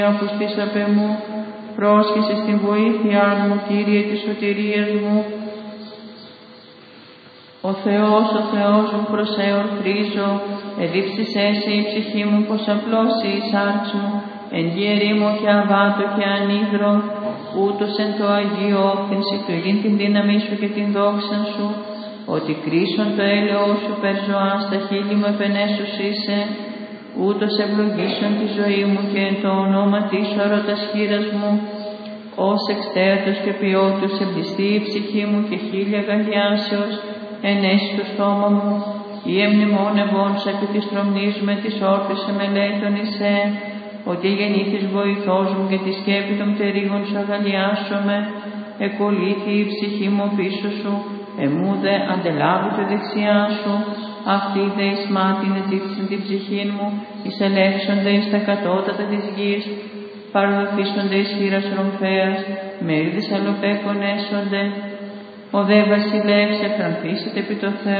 Αποστήσαπε μου, πρόσχεσαι στην βοήθειά μου, Κύριε της σωτηρίας μου. Ο Θεός μου προσεορθρίζω, εδίψησέ σε η ψυχή μου, πως απλώσει η σάρξ μου, εν γη ερήμο και αβάτο και ανίδρο, ούτως εν το Αγίο όφθηνση του υγιήν την δύναμή σου και την δόξα σου, ότι κρίσον το έλεος σου περζωά στα χείλη μου επενέσους είσαι, ούτως ευλογήσον τη ζωή μου και εν το ονόμα της ορωτας χείρας μου, ως εξτέρτος και ποιότητος εμπληστεί η ψυχή μου και χίλια γαλιάσεως ενέσει το στόμα μου, ή εμνημόνευον σε επί της τρομνής με της όρθης εμελέτων εισέ, ότι γεννήθης βοηθός μου και τη σκέπη των πτερίγων σου αγαλιάσομαι, εκολύθη η ψυχή μου πίσω σου, εμού δε αντελάβει το δεξιά σου, αυτοί δε εις μάτιν ετήφθησαν την ψυχήν μου, εις ελέγχονται εις τα κατώτατα της γης, παροδοθήσονται εις χείρας ρομφέας, μερίδες αλλοπέκων έσονται, ο δε βασιλεύς εφρανθήσεται επί το Θεό.